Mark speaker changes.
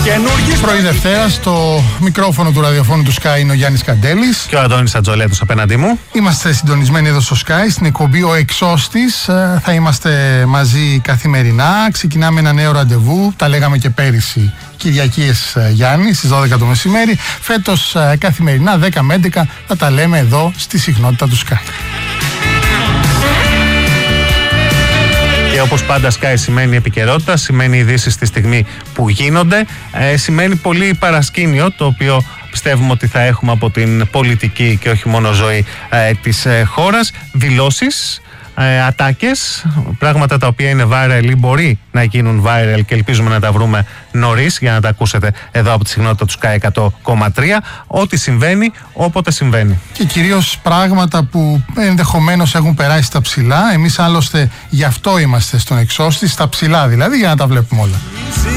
Speaker 1: Πρωί Δευτέρα, στο μικρόφωνο του ραδιοφώνου του Sky είναι ο Γιάννης Καντέλης.
Speaker 2: Και ο Αντώνης Ατζολέτος απέναντί μου.
Speaker 1: Είμαστε συντονισμένοι εδώ στο Sky, στην εκπομπή Ο Εξώστης. Θα είμαστε μαζί καθημερινά. Ξεκινάμε ένα νέο ραντεβού. Τα λέγαμε και πέρυσι, Κυριακές Γιάννη, στις 12 το μεσημέρι. Φέτος καθημερινά, 10 με 11, θα τα λέμε εδώ στη συχνότητα του Sky.
Speaker 2: Και όπως πάντα Sky σημαίνει επικαιρότητα, σημαίνει ειδήσεις τη στιγμή που γίνονται, σημαίνει πολύ παρασκήνιο, το οποίο πιστεύουμε ότι θα έχουμε από την πολιτική και όχι μόνο ζωή της χώρας, δηλώσεις, ατάκες, πράγματα τα οποία είναι viral ή μπορεί να γίνουν viral και ελπίζουμε να τα βρούμε νωρίς για να τα ακούσετε εδώ από τη συχνότητα του Sky 100,3. Ό,τι συμβαίνει, όποτε συμβαίνει. Και
Speaker 1: κυρίως πράγματα που ενδεχομένως έχουν περάσει στα ψηλά. Εμείς άλλωστε γι' αυτό είμαστε στον Εξώστη, στα ψηλά δηλαδή, για να τα βλέπουμε όλα.